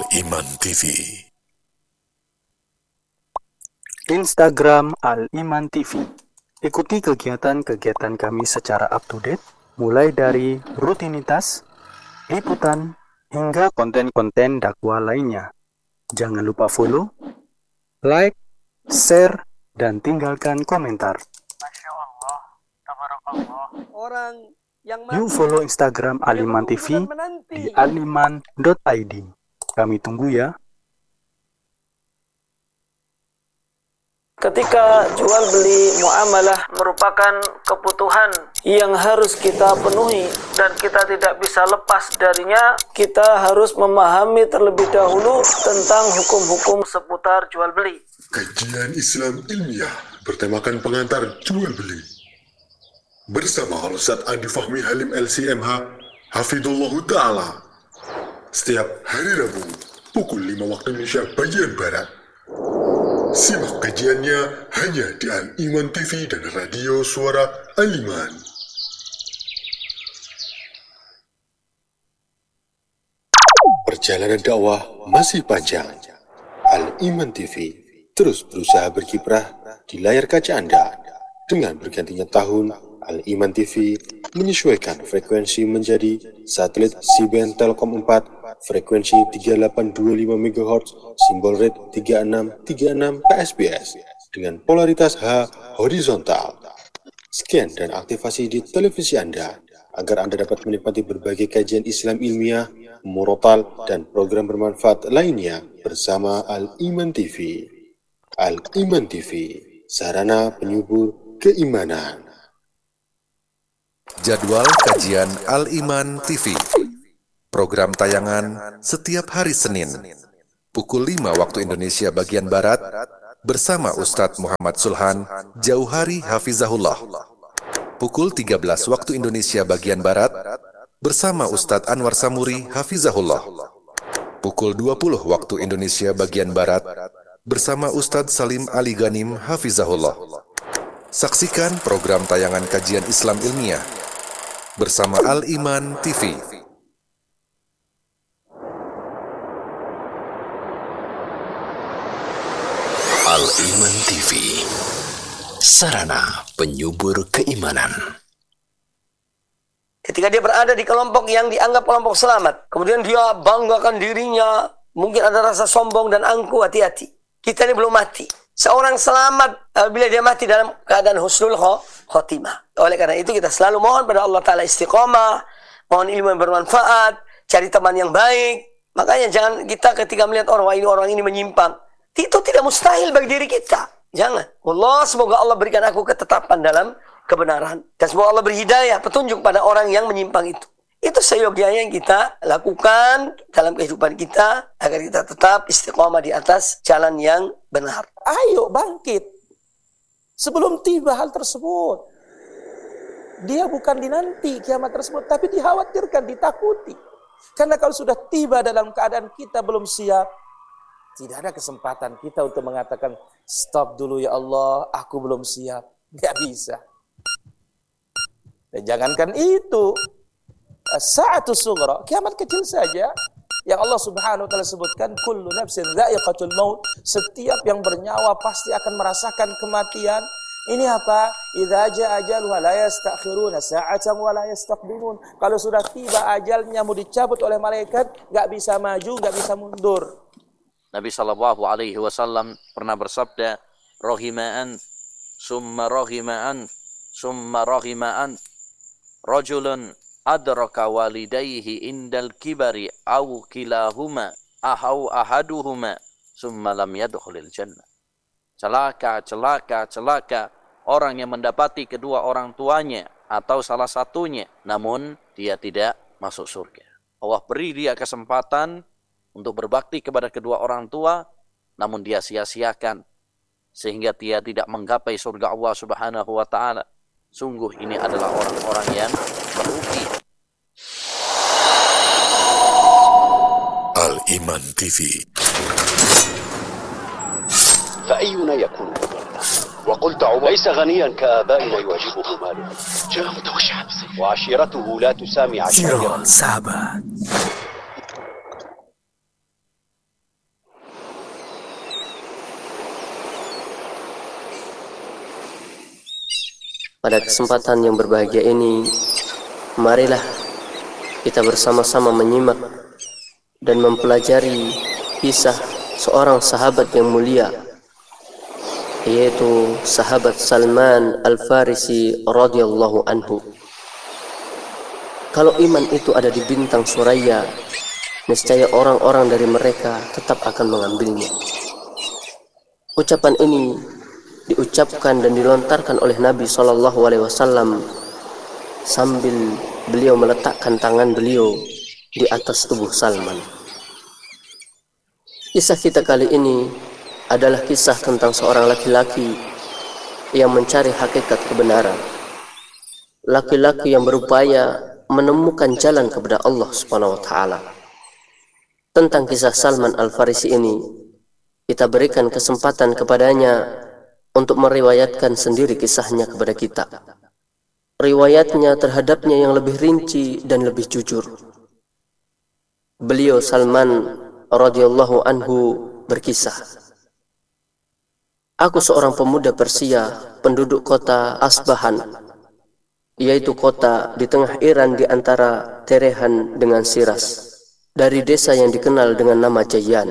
Al-Iman TV. Instagram Al-Iman TV. Ikuti kegiatan-kegiatan kami secara up-to-date, mulai dari rutinitas, liputan, hingga konten-konten dakwah lainnya. Jangan lupa follow, like, share, dan tinggalkan komentar. Masya Allah, tabarakallah. Orang yang Yuk follow Instagram Al-Iman TV di aliman.id. Kami tunggu ya. Ketika jual beli muamalah merupakan kebutuhan yang harus kita penuhi dan kita tidak bisa lepas darinya, kita harus memahami terlebih dahulu tentang hukum-hukum seputar jual beli. Kajian Islam ilmiah bertemakan pengantar jual beli. Bersama Al-Ustaz Andi Fahmi Halim LCMH, Hafidhullahu Ta'ala. Setiap hari Rabu, pukul 5 waktu Indonesia bagian Barat. Simak kajiannya hanya di Al-Iman TV dan Radio Suara Al-Iman. Perjalanan dakwah masih panjang. Al-Iman TV terus berusaha berkiprah di layar kaca Anda. Dengan bergantinya tahun, Al-Iman TV menyesuaikan frekuensi menjadi satelit C-band Telkom 4, frekuensi 3825 MHz, simbol rate 3636 PSBS, dengan polaritas H horizontal. Scan dan aktivasi di televisi Anda, agar Anda dapat menikmati berbagai kajian Islam ilmiah, murotal, dan program bermanfaat lainnya bersama Al-Iman TV. Al-Iman TV, sarana penyubur keimanan. Jadwal kajian Al-Iman TV. Program tayangan setiap hari Senin, pukul 5 waktu Indonesia bagian Barat, bersama Ustadz Muhammad Sulhan Jauhari Hafizahullah. Pukul 13 waktu Indonesia bagian Barat, bersama Ustadz Anwar Samuri Hafizahullah. Pukul 20 waktu Indonesia bagian Barat, bersama Ustadz Salim Ali Ghanim Hafizahullah. Saksikan program tayangan kajian Islam ilmiah bersama Al-Iman TV. Al-Iman TV, sarana penyubur keimanan. Ketika dia berada di kelompok yang dianggap kelompok selamat, kemudian dia banggakan dirinya, mungkin ada rasa sombong dan angkuh, hati-hati. Kita ini belum mati. Seorang selamat bila dia mati dalam keadaan husnul khotimah. Oleh karena itu kita selalu mohon pada Allah Ta'ala istiqomah, mohon ilmu yang bermanfaat, cari teman yang baik. Makanya jangan kita ketika melihat orang ini menyimpang, itu tidak mustahil bagi diri kita. Jangan. Allah, semoga Allah berikan aku ketetapan dalam kebenaran. Dan semoga Allah berhidayah, petunjuk pada orang yang menyimpang itu. Itu seyogyanya yang kita lakukan dalam kehidupan kita agar kita tetap istiqomah di atas jalan yang benar. Ayo bangkit sebelum tiba hal tersebut. Dia bukan dinanti kiamat tersebut, tapi dikhawatirkan, ditakuti. Karena kalau sudah tiba dalam keadaan kita belum siap, tidak ada kesempatan kita untuk mengatakan stop dulu ya Allah, aku belum siap. Gak bisa. Dan jangankan itu, sa'atus sughra, kiamat kecil saja yang Allah Subhanahu wa taala sebutkan, kullu nafsin dha'iqatul maut, setiap yang bernyawa pasti akan merasakan kematian. Ini apa? Idza jaa ajaluha la yastakhiruna sa'atan wa la yastaqdimun. Kalau sudah tiba ajalnya mau dicabut oleh malaikat, enggak bisa maju, enggak bisa mundur. Nabi sallallahu alaihi wasallam pernah bersabda, rahima'an summa rahima'an summa rahima'an rajulun adraka walidayhi indal kibari aw kilahuma ahaw ahaduhuma summa lam yadkhulil jannah. Celaka, celaka, celaka orang yang mendapati kedua orang tuanya atau salah satunya namun dia tidak masuk surga. Allah beri dia kesempatan untuk berbakti kepada kedua orang tua namun dia sia-siakan sehingga dia tidak menggapai surga Allah Subhanahu wa taala. Sungguh ini adalah orang-orang yang merugi. Al-Iman TV. فأينا يكون وقلت عمر ليس غنيا كآبائنا يواجهه ماله جاء متوشعا وعشيرته لا تسامي عشيرته Sahabat. Pada kesempatan yang berbahagia ini, marilah kita bersama-sama menyimak dan mempelajari kisah seorang sahabat yang mulia, yaitu sahabat Salman Al-Farisi radhiyallahu anhu. Kalau iman itu ada di bintang Suraya, niscaya orang-orang dari mereka tetap akan mengambilnya. Ucapan ini diucapkan dan dilontarkan oleh Nabi SAW sambil beliau meletakkan tangan beliau di atas tubuh Salman. Kisah kita kali ini adalah kisah tentang seorang laki-laki yang mencari hakikat kebenaran. Laki-laki yang berupaya menemukan jalan kepada Allah Subhanahu wa taala. Tentang kisah Salman Al-Farisi ini, kita berikan kesempatan kepadanya untuk meriwayatkan sendiri kisahnya kepada kita. Riwayatnya terhadapnya yang lebih rinci dan lebih jujur. Beliau Salman radhiyallahu anhu berkisah, "Aku seorang pemuda Persia, penduduk kota Asbahan, yaitu kota di tengah Iran di antara Teheran dengan Shiraz, dari desa yang dikenal dengan nama Jayyan.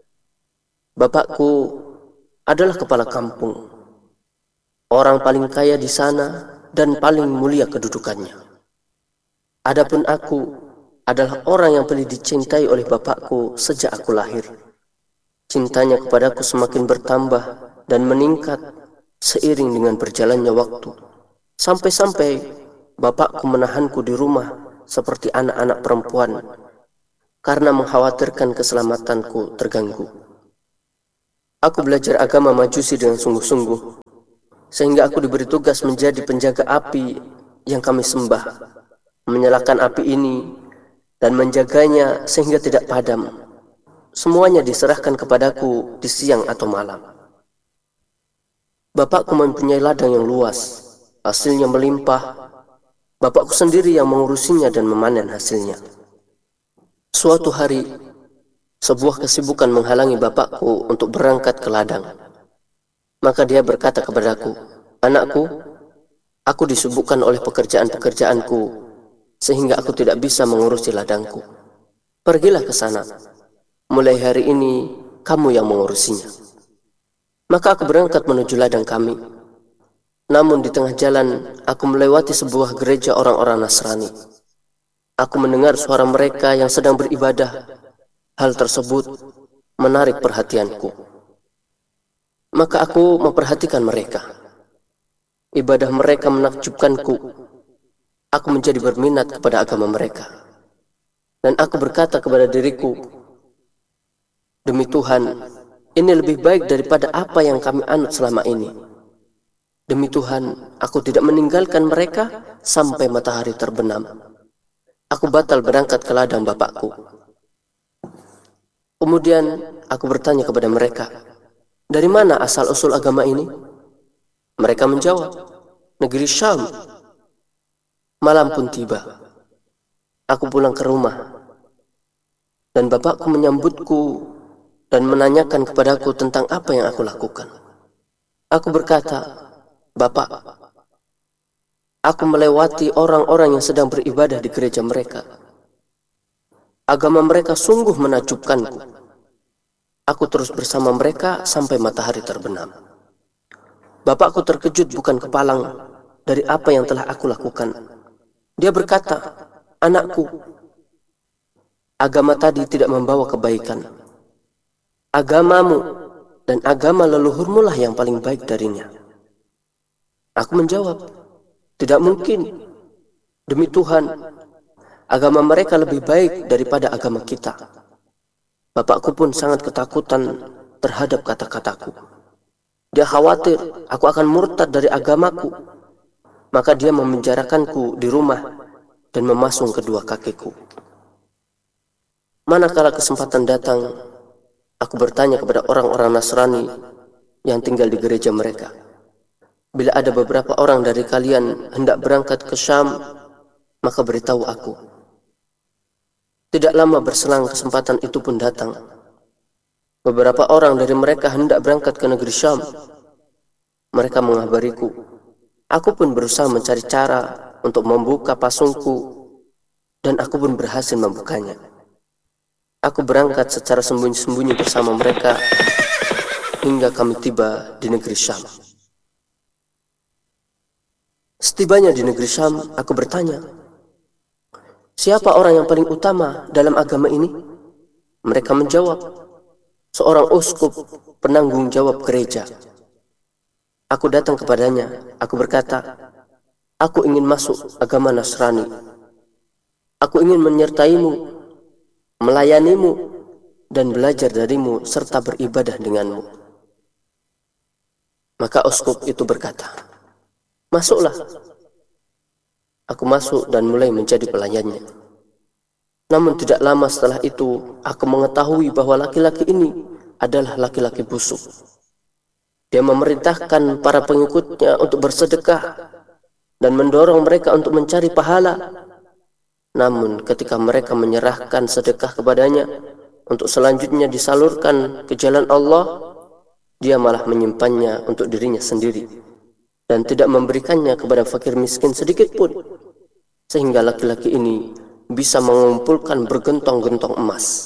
Bapakku adalah kepala kampung, orang paling kaya di sana dan paling mulia kedudukannya. Adapun aku adalah orang yang paling dicintai oleh bapakku sejak aku lahir. Cintanya kepadaku semakin bertambah dan meningkat seiring dengan berjalannya waktu, sampai-sampai bapakku menahanku di rumah seperti anak-anak perempuan karena mengkhawatirkan keselamatanku terganggu. Aku belajar agama Majusi dengan sungguh-sungguh, sehingga aku diberi tugas menjadi penjaga api yang kami sembah, menyalakan api ini dan menjaganya sehingga tidak padam. Semuanya diserahkan kepadaku di siang atau malam. Bapakku mempunyai ladang yang luas, hasilnya melimpah. Bapakku sendiri yang mengurusinya dan memanen hasilnya. Suatu hari, sebuah kesibukan menghalangi bapakku untuk berangkat ke ladang. Maka dia berkata kepadaku, 'Anakku, aku disibukkan oleh pekerjaan-pekerjaanku, sehingga aku tidak bisa mengurusi ladangku. Pergilah ke sana. Mulai hari ini, kamu yang mengurusinya.' Maka aku berangkat menuju ladang kami. Namun di tengah jalan, aku melewati sebuah gereja orang-orang Nasrani. Aku mendengar suara mereka yang sedang beribadah. Hal tersebut menarik perhatianku. Maka aku memperhatikan mereka. Ibadah mereka menakjubkanku. Aku menjadi berminat kepada agama mereka. Dan aku berkata kepada diriku, 'Demi Tuhan, ini lebih baik daripada apa yang kami anut selama ini. Demi Tuhan, aku tidak meninggalkan mereka sampai matahari terbenam. Aku batal berangkat ke ladang bapakku.' Kemudian aku bertanya kepada mereka, 'Dari mana asal-usul agama ini?' Mereka menjawab, 'Negeri Syam.' Malam pun tiba. Aku pulang ke rumah, dan bapakku menyambutku dan menanyakan kepadaku tentang apa yang aku lakukan. Aku berkata, 'Bapak, aku melewati orang-orang yang sedang beribadah di gereja mereka. Agama mereka sungguh menakjubkanku. Aku terus bersama mereka sampai matahari terbenam. Bapakku terkejut bukan kepalang dari apa yang telah aku lakukan. Dia berkata, 'Anakku, agama tadi tidak membawa kebaikan. Agamamu dan agama leluhurmu lah yang paling baik darinya.' Aku menjawab, 'Tidak mungkin. Demi Tuhan, agama mereka lebih baik daripada agama kita.' Bapakku pun sangat ketakutan terhadap kata-kataku. Dia khawatir aku akan murtad dari agamaku. Maka dia memenjarakanku di rumah dan memasung kedua kakiku. Manakala kesempatan datang, aku bertanya kepada orang-orang Nasrani yang tinggal di gereja mereka, 'Bila ada beberapa orang dari kalian hendak berangkat ke Syam, maka beritahu aku.' Tidak lama berselang kesempatan itu pun datang. Beberapa orang dari mereka hendak berangkat ke negeri Syam. Mereka mengabariku Aku pun berusaha mencari cara untuk membuka pasungku, dan aku pun berhasil membukanya. Aku berangkat secara sembunyi-sembunyi bersama mereka hingga kami tiba di negeri Syam. Setibanya di negeri Syam, aku bertanya, siapa orang yang paling utama dalam agama ini? Mereka menjawab, seorang uskup penanggung jawab gereja. Aku datang kepadanya, aku berkata, aku ingin masuk agama Nasrani. Aku ingin menyertaimu, melayanimu, dan belajar darimu serta beribadah denganmu. Maka uskup itu berkata, masuklah. Aku masuk dan mulai menjadi pelayannya. Namun tidak lama setelah itu, aku mengetahui bahwa laki-laki ini adalah laki-laki busuk. Dia memerintahkan para pengikutnya untuk bersedekah dan mendorong mereka untuk mencari pahala. Namun ketika mereka menyerahkan sedekah kepadanya untuk selanjutnya disalurkan ke jalan Allah, dia malah menyimpannya untuk dirinya sendiri dan tidak memberikannya kepada fakir miskin sedikit pun, sehingga laki-laki ini bisa mengumpulkan bergentong-gentong emas.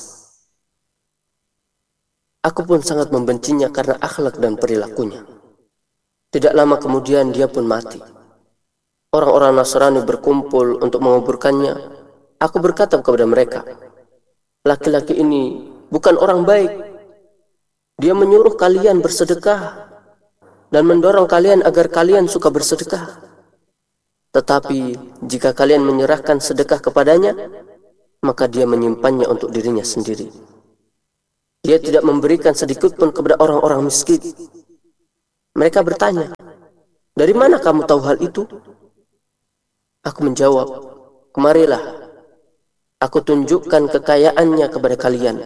Aku pun sangat membencinya karena akhlak dan perilakunya. Tidak lama kemudian dia pun mati. Orang-orang Nasrani berkumpul untuk menguburkannya. Aku berkata kepada mereka, laki-laki ini bukan orang baik. Dia menyuruh kalian bersedekah dan mendorong kalian agar kalian suka bersedekah. Tetapi jika kalian menyerahkan sedekah kepadanya, maka dia menyimpannya untuk dirinya sendiri. Dia tidak memberikan sedikit pun kepada orang-orang miskin. Mereka bertanya, dari mana kamu tahu hal itu? Aku menjawab, kemarilah. Aku tunjukkan kekayaannya kepada kalian.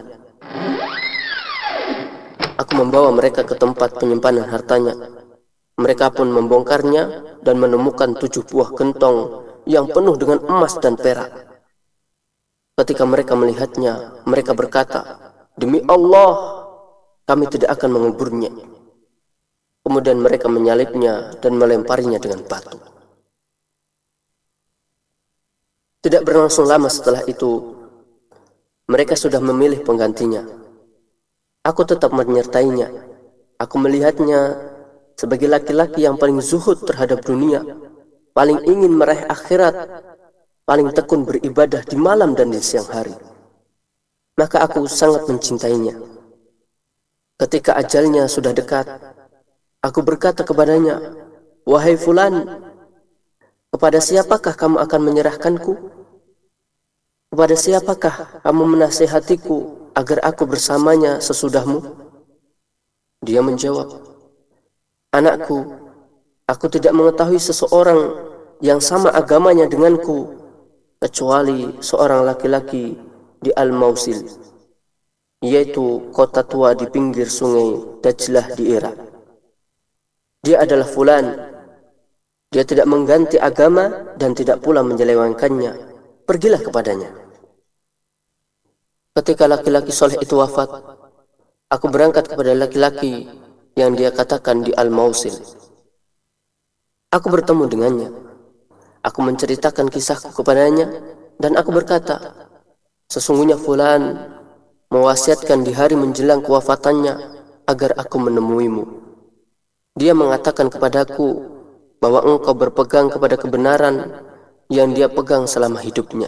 Aku membawa mereka ke tempat penyimpanan hartanya. Mereka pun membongkarnya dan menemukan 7 buah gentong yang penuh dengan emas dan perak. Ketika mereka melihatnya, mereka berkata, demi Allah, kami tidak akan menguburnya. Kemudian mereka menyalibnya dan melemparinya dengan batu. Tidak berlangsung lama setelah itu, mereka sudah memilih penggantinya. Aku tetap menyertainya. Aku melihatnya sebagai laki-laki yang paling zuhud terhadap dunia, paling ingin meraih akhirat, paling tekun beribadah di malam dan di siang hari. Maka aku sangat mencintainya. Ketika ajalnya sudah dekat, aku berkata kepadanya, wahai fulan, kepada siapakah kamu akan menyerahkanku? Kepada siapakah kamu menasihatiku agar aku bersamanya sesudahmu? Dia menjawab, anakku, aku tidak mengetahui seseorang yang sama agamanya denganku, kecuali seorang laki-laki di Al-Mausil, yaitu kota tua di pinggir sungai Dajlah di Irak. Dia adalah fulan. Dia tidak mengganti agama dan tidak pula menyelewengkannya. Pergilah kepadanya. Ketika laki-laki soleh itu wafat, aku berangkat kepada laki-laki yang dia katakan di Al-Mausil. Aku bertemu dengannya. Aku menceritakan kisahku kepadanya dan aku berkata, sesungguhnya fulan mewasiatkan di hari menjelang kewafatannya agar aku menemuimu. Dia mengatakan kepadaku bahwa engkau berpegang kepada kebenaran yang dia pegang selama hidupnya.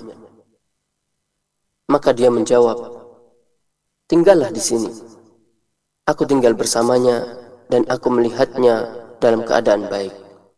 Maka dia menjawab, tinggallah di sini. Aku tinggal bersamanya dan aku melihatnya dalam keadaan baik.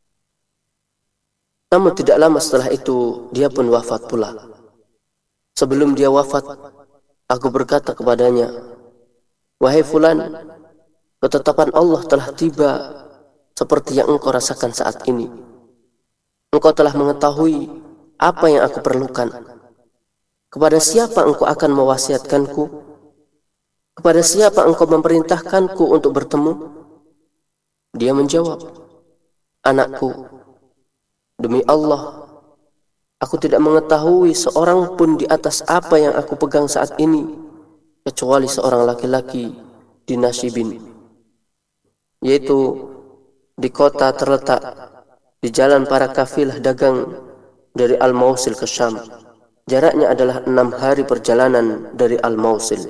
Namun tidak lama setelah itu, dia pun wafat pula. Sebelum dia wafat, aku berkata kepadanya, wahai fulan, ketetapan Allah telah tiba seperti yang engkau rasakan saat ini. Engkau telah mengetahui apa yang aku perlukan. Kepada siapa engkau akan mewasiatkanku? Kepada siapa engkau memerintahkanku untuk bertemu? Dia menjawab, anakku, demi Allah, aku tidak mengetahui seorang pun di atas apa yang aku pegang saat ini, kecuali seorang laki-laki di Nasibin, yaitu di kota terletak di di jalan para kafilah dagang dari Al-Mausil ke Syam. Jaraknya adalah 6 hari perjalanan dari Al-Mausil.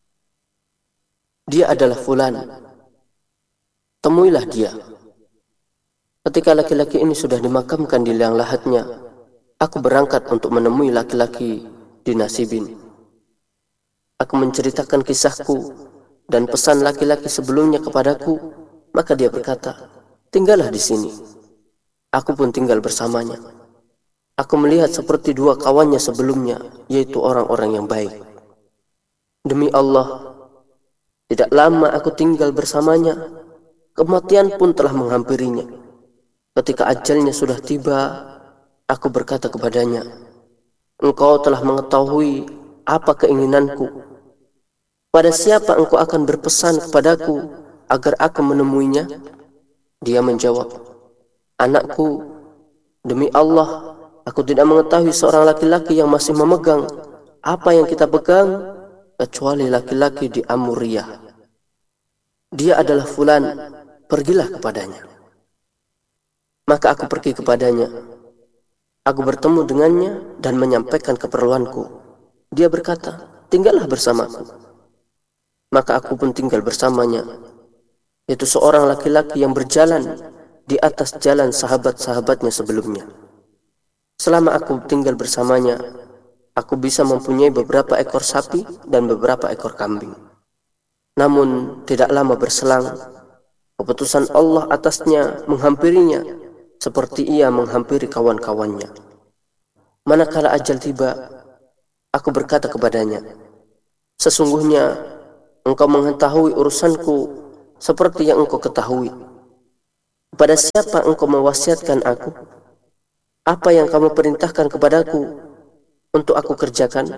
Dia adalah fulan. Temuilah dia. Ketika laki-laki ini sudah dimakamkan di liang lahatnya, aku berangkat untuk menemui laki-laki di Nasibin. Aku menceritakan kisahku dan pesan laki-laki sebelumnya kepadaku, maka dia berkata, "Tinggallah di sini." Aku pun tinggal bersamanya. Aku melihat seperti 2 kawannya sebelumnya, yaitu orang-orang yang baik. Demi Allah, tidak lama aku tinggal bersamanya, kematian pun telah menghampirinya. Ketika ajalnya sudah tiba, aku berkata kepadanya, "Engkau telah mengetahui apa keinginanku. Pada siapa engkau akan berpesan kepadaku agar aku menemuinya?" Dia menjawab, "Anakku, demi Allah, aku tidak mengetahui seorang laki-laki yang masih memegang apa yang kita pegang, kecuali laki-laki di Amuriyah. Dia adalah fulan, pergilah kepadanya." Maka aku pergi kepadanya. Aku bertemu dengannya dan menyampaikan keperluanku. Dia berkata, "Tinggallah bersamaku." Maka aku pun tinggal bersamanya, yaitu seorang laki-laki yang berjalan di atas jalan sahabat-sahabatnya sebelumnya. Selama aku tinggal bersamanya, aku bisa mempunyai beberapa ekor sapi dan beberapa ekor kambing. Namun tidak lama berselang, keputusan Allah atasnya menghampirinya seperti ia menghampiri kawan-kawannya. Manakala ajal tiba, aku berkata kepadanya, "Sesungguhnya engkau mengetahui urusanku seperti yang engkau ketahui. Kepada siapa engkau mewasiatkan aku? Apa yang kamu perintahkan kepadaku untuk aku kerjakan?"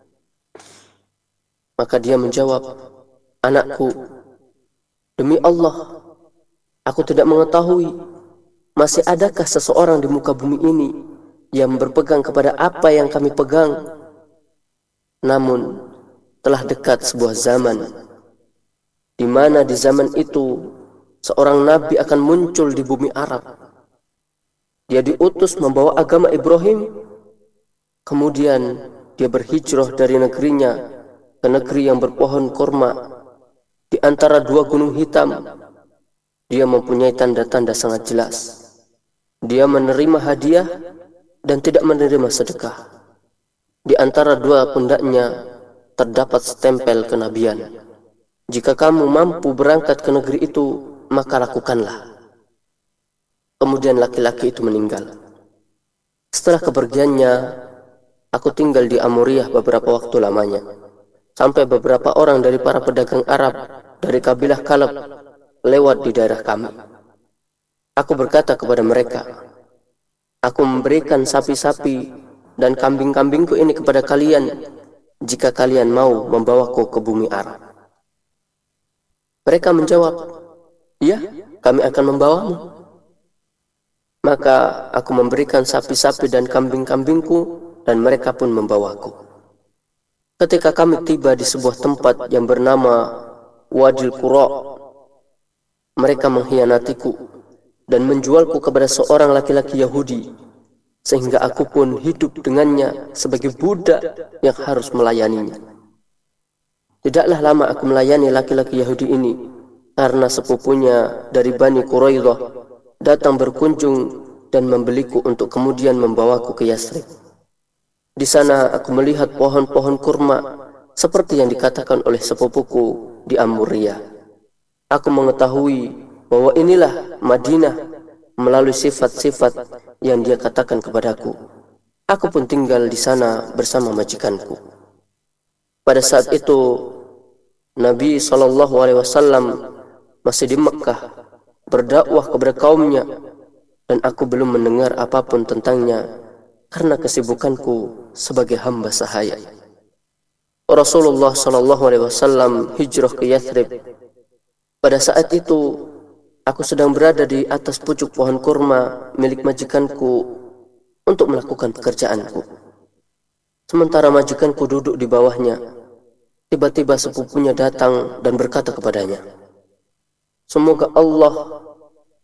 Maka dia menjawab, "Anakku, demi Allah, aku tidak mengetahui masih adakah seseorang di muka bumi ini yang berpegang kepada apa yang kami pegang. Namun telah dekat sebuah zaman di mana di zaman itu seorang nabi akan muncul di bumi Arab. Dia diutus membawa agama Ibrahim. Kemudian dia berhijrah dari negerinya ke negeri yang berpohon kurma di antara 2 gunung hitam. Dia mempunyai tanda-tanda sangat jelas. Dia menerima hadiah dan tidak menerima sedekah. Di antara 2 pundaknya terdapat stempel kenabian. Jika kamu mampu berangkat ke negeri itu, maka lakukanlah." Kemudian laki-laki itu meninggal. Setelah kepergiannya, aku tinggal di Amuriyah beberapa waktu lamanya, sampai beberapa orang dari para pedagang Arab dari kabilah Kalab lewat di daerah kami. Aku berkata kepada mereka, "Aku memberikan sapi-sapi dan kambing-kambingku ini kepada kalian jika kalian mau membawaku ke bumi Arab." Mereka menjawab, "Iya, kami akan membawamu." Maka aku memberikan sapi-sapi dan kambing-kambingku dan mereka pun membawaku. Ketika kami tiba di sebuah tempat yang bernama Wadil Qura, mereka mengkhianatiku dan menjualku kepada seorang laki-laki Yahudi, sehingga aku pun hidup dengannya sebagai budak yang harus melayaninya. Tidaklah lama aku melayani laki-laki Yahudi ini, karena sepupunya dari Bani Quraidah datang berkunjung dan membeliku untuk kemudian membawaku ke Yasrib. Di sana aku melihat pohon-pohon kurma seperti yang dikatakan oleh sepupuku di Amuriyah. Aku mengetahui bahwa inilah Madinah melalui sifat-sifat yang dia katakan kepadaku. Aku pun tinggal di sana bersama majikanku. Pada saat itu Nabi SAW masih di Mekkah berdakwah kepada kaumnya, dan aku belum mendengar apapun tentangnya karena kesibukanku sebagai hamba sahaya. Rasulullah SAW hijrah ke Yathrib. Pada saat itu aku sedang berada di atas pucuk pohon kurma milik majikanku untuk melakukan pekerjaanku. Sementara majikanku duduk di bawahnya, tiba-tiba sepupunya datang dan berkata kepadanya, "Semoga Allah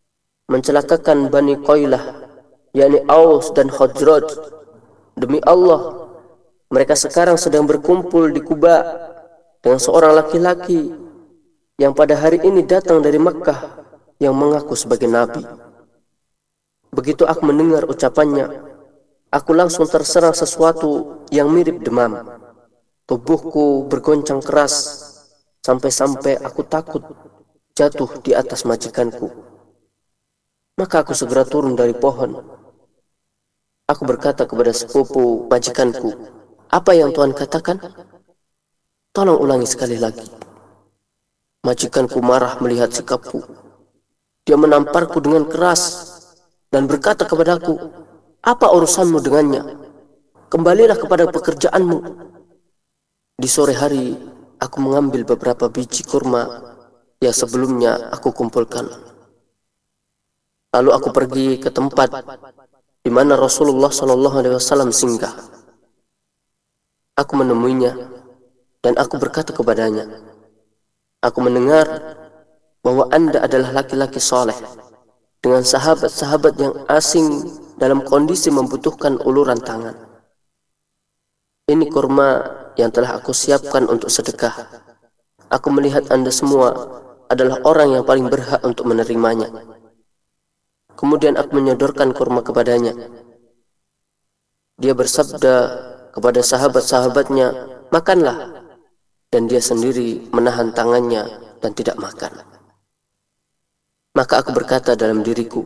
mencelakakan Bani Qailah, yakni Aus dan Khazraj. Demi Allah, mereka sekarang sedang berkumpul di Quba dengan seorang laki-laki yang pada hari ini datang dari Makkah yang mengaku sebagai nabi. Begitu aku mendengar ucapannya, aku langsung terserang sesuatu yang mirip demam. Tubuhku bergoncang keras sampai-sampai aku takut jatuh di atas majikanku. Maka aku segera turun dari pohon. Aku berkata kepada sepupu majikanku, "Apa yang Tuhan katakan? Tolong ulangi sekali lagi." Majikanku marah melihat sikapku. Dia menamparku dengan keras dan berkata kepadaku, "Apa urusanmu dengannya? Kembalilah kepada pekerjaanmu." Di sore hari, aku mengambil beberapa biji kurma yang sebelumnya aku kumpulkan. Lalu aku pergi ke tempat di mana Rasulullah SAW singgah. Aku menemuinya dan aku berkata kepadanya, "Aku mendengar bahwa Anda adalah laki-laki soleh dengan sahabat-sahabat yang asing dalam kondisi membutuhkan uluran tangan. Ini kurma yang telah aku siapkan untuk sedekah. Aku melihat Anda semua adalah orang yang paling berhak untuk menerimanya." Kemudian aku menyodorkan kurma kepadanya. Dia bersabda kepada sahabat-sahabatnya, "Makanlah." Dan dia sendiri menahan tangannya dan tidak makan. Maka aku berkata dalam diriku,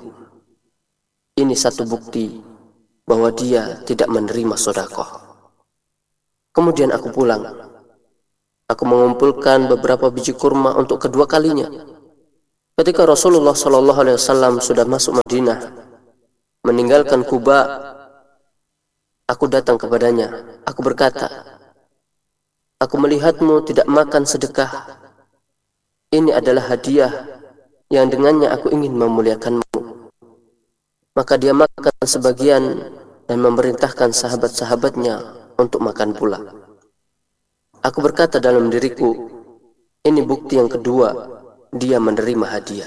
ini satu bukti bahwa dia tidak menerima sedekah. Kemudian aku pulang. Aku mengumpulkan beberapa biji kurma untuk kedua kalinya. Ketika Rasulullah SAW sudah masuk Madinah, meninggalkan Quba, aku datang kepadanya. Aku berkata, "Aku melihatmu tidak makan sedekah. Ini adalah hadiah yang dengannya aku ingin memuliakanmu." Maka dia makan sebagian dan memerintahkan sahabat-sahabatnya untuk makan pula. Aku berkata dalam diriku, ini bukti yang kedua, dia menerima hadiah.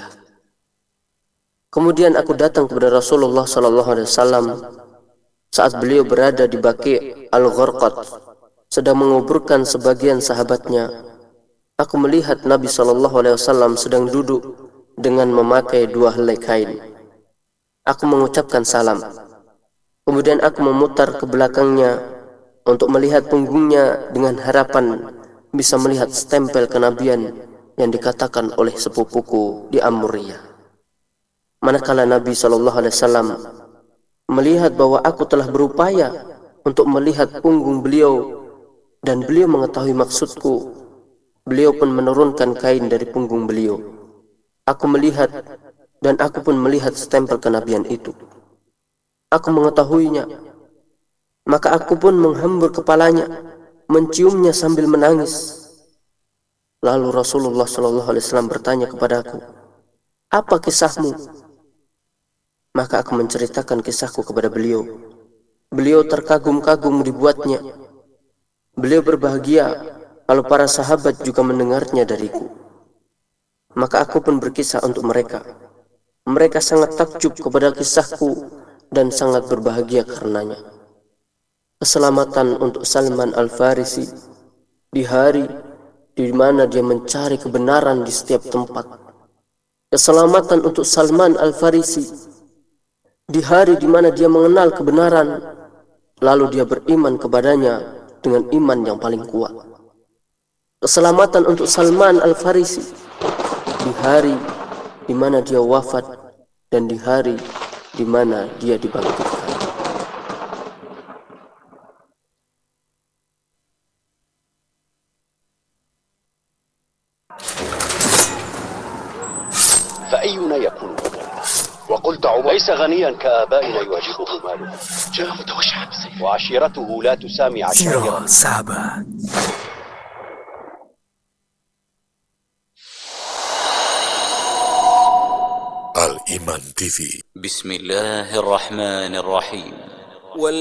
Kemudian aku datang kepada Rasulullah SAW saat beliau berada di Baqi' Al-Gharqad, sedang menguburkan sebagian sahabatnya. Aku melihat Nabi SAW sedang duduk dengan memakai 2 helai kain. Aku mengucapkan salam. Kemudian aku memutar ke belakangnya untuk melihat punggungnya dengan harapan bisa melihat stempel kenabian yang dikatakan oleh sepupuku di Amuriyah. Manakala Nabi SAW melihat bahwa aku telah berupaya untuk melihat punggung beliau dan beliau mengetahui maksudku, beliau pun menurunkan kain dari punggung beliau. Aku melihat dan aku pun melihat stempel kenabian itu. Aku mengetahuinya. Maka aku pun menghambur kepalanya, menciumnya sambil menangis. Lalu Rasulullah SAW bertanya kepadaku, "Apa kisahmu?" Maka aku menceritakan kisahku kepada beliau. Beliau terkagum-kagum dibuatnya. Beliau berbahagia kalau para sahabat juga mendengarnya dariku. Maka aku pun berkisah untuk mereka. Mereka sangat takjub kepada kisahku dan sangat berbahagia karenanya. Keselamatan untuk Salman Al-Farisi di hari di mana dia mencari kebenaran di setiap tempat. Keselamatan untuk Salman Al-Farisi di hari di mana dia mengenal kebenaran, lalu dia beriman kepadanya dengan iman yang paling kuat. Keselamatan untuk Salman Al-Farisi di hari di mana dia wafat dan di hari di mana dia dibangkitkan. فأينا يكون مكرما وقلت عمر ليس غنيا كآبائنا يواجهه ماله جاء متوشعا وعشيرته لا تسامي عشيرة sahabat. Al-Iman TV. بسم الله الرحمن الرحيم